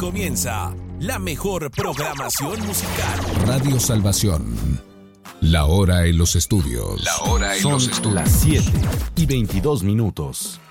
comienza la mejor programación musical. Radio Salvación. La hora en los estudios. Son las 7:22.